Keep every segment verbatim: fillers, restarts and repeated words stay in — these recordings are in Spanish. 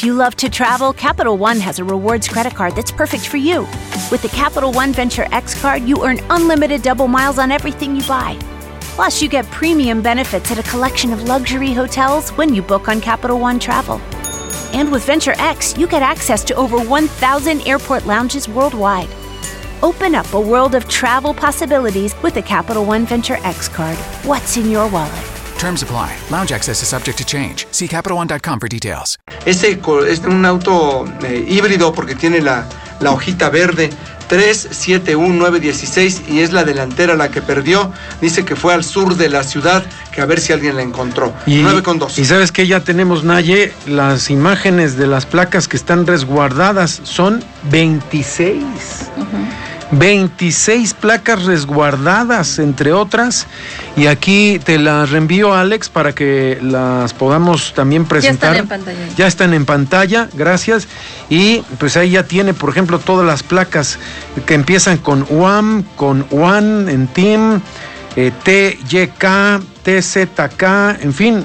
If you love to travel, Capital One has a rewards credit card that's perfect for you. With the Capital One Venture X card, you earn unlimited double miles on everything you buy. Plus, you get premium benefits at a collection of luxury hotels when you book on Capital One Travel. And with Venture X, you get access to over one thousand airport lounges worldwide. Open up a world of travel possibilities with the Capital One Venture X card. What's in your wallet? Terms apply. Lounge access is subject to change. See Capital One dot com for details. Este es un auto eh, híbrido porque tiene la, la hojita verde. tres siete uno nueve dieciséis y es la delantera la que perdió. Dice que fue al sur de la ciudad, que a ver si alguien la encontró. Y, nueve con dos. Y sabes que ya tenemos, Naye, las imágenes de las placas que están resguardadas. Son veintiséis. Uh-huh. veintiséis placas resguardadas, entre otras. Y aquí te las reenvío, Alex, para que las podamos también presentar. Ya están en pantalla. Ya están en pantalla, gracias. Y pues ahí ya tiene, por ejemplo, todas las placas que empiezan con U A M, con U A N, en TIM, eh, T Y K, T Z K, en fin,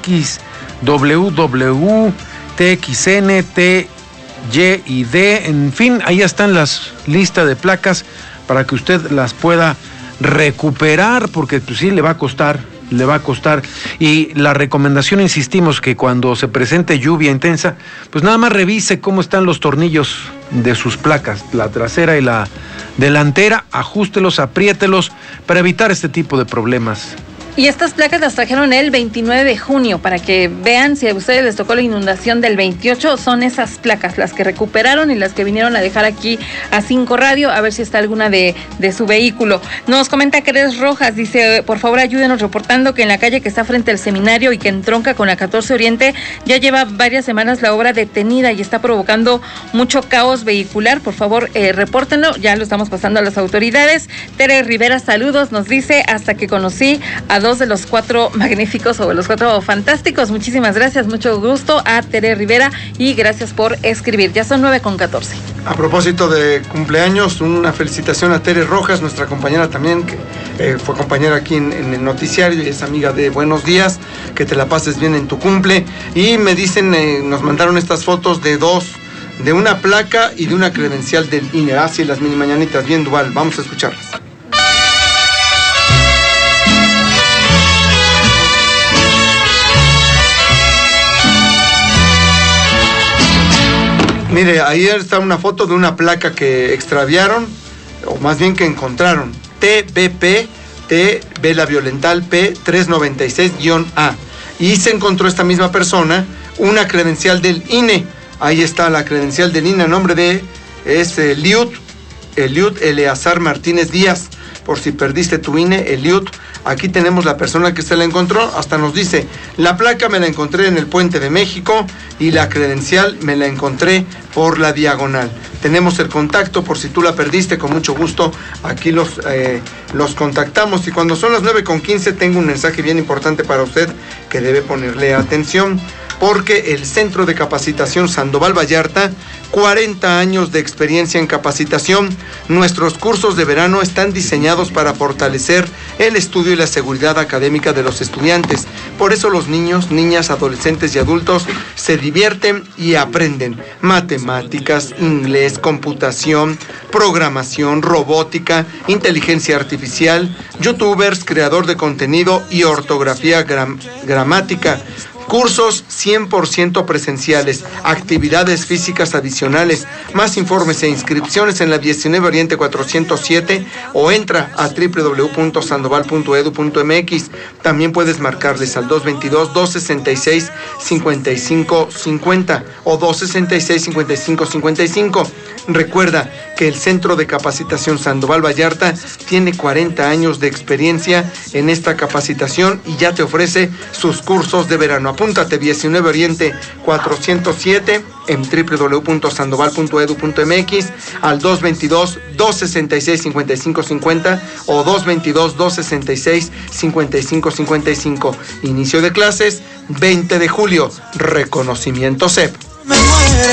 X W W, T X N, T Y y D, en fin, ahí están las listas de placas para que usted las pueda recuperar, porque pues sí le va a costar, le va a costar. Y la recomendación, insistimos, que cuando se presente lluvia intensa, pues nada más revise cómo están los tornillos de sus placas, la trasera y la delantera, ajustelos, apriételos para evitar este tipo de problemas. Y estas placas las trajeron el veintinueve de junio, para que vean si a ustedes les tocó la inundación del veintiocho, son esas placas las que recuperaron y las que vinieron a dejar aquí a Cinco Radio, a ver si está alguna de, de su vehículo. Nos comenta Cres Rojas, dice, por favor ayúdenos reportando que en la calle que está frente al seminario y que entronca con la catorce Oriente, ya lleva varias semanas la obra detenida y está provocando mucho caos vehicular. Por favor, eh, repórtenlo, ya lo estamos pasando a las autoridades. Tere Rivera, saludos, nos dice, hasta que conocí a dos de los cuatro magníficos o de los cuatro fantásticos. Muchísimas gracias, mucho gusto a Tere Rivera y gracias por escribir. Ya son nueve con catorce. A propósito de cumpleaños, una felicitación a Tere Rojas, nuestra compañera también, que eh, fue compañera aquí en, en el noticiario y es amiga de Buenos Días. Que te la pases bien en tu cumple. Y me dicen, eh, nos mandaron estas fotos de dos, de una placa y de una credencial del I N E. Así las mini mañanitas, bien dual. Vamos a escucharlas. Mire, ahí está una foto de una placa que extraviaron, o más bien que encontraron. T B P, T, Vela Violental, P tres noventa y seis A. Y se encontró esta misma persona una credencial del I N E. Ahí está la credencial del I N E, a nombre de es Eliud, Eliud Eleazar Martínez Díaz. Por si perdiste tu I N E, Eliud. Aquí tenemos la persona que se la encontró, hasta nos dice, la placa me la encontré en el Puente de México y la credencial me la encontré por la diagonal. Tenemos el contacto por si tú la perdiste, con mucho gusto aquí los, eh, los contactamos. Y cuando son las nueve con quince tengo un mensaje bien importante para usted que debe ponerle atención, porque el Centro de Capacitación Sandoval Vallarta, cuarenta años de experiencia en capacitación. Nuestros cursos de verano están diseñados para fortalecer el estudio y la seguridad académica de los estudiantes. Por eso los niños, niñas, adolescentes y adultos se divierten y aprenden matemáticas, inglés, computación, programación, robótica, inteligencia artificial, youtubers, creador de contenido y ortografía gram- gramática. Cursos cien por ciento presenciales, actividades físicas adicionales. Más informes e inscripciones en la diecinueve Oriente cuatrocientos siete o entra a doble u doble u doble u punto sandoval punto edu punto eme equis. También puedes marcarles al dos veintidós, dos sesenta y seis, cincuenta y cinco cincuenta o dos sesenta y seis, cincuenta y cinco cincuenta y cinco. Recuerda que el Centro de Capacitación Sandoval Vallarta tiene cuarenta años de experiencia en esta capacitación y ya te ofrece sus cursos de verano. Apúntate, diecinueve Oriente cuatrocientos siete en doble u doble u doble u punto sandoval punto edu punto eme equis al dos veintidós, dos sesenta y seis, cincuenta y cinco cincuenta o dos veintidós, dos sesenta y seis, cincuenta y cinco cincuenta y cinco. Inicio de clases veinte de julio. Reconocimiento C E P.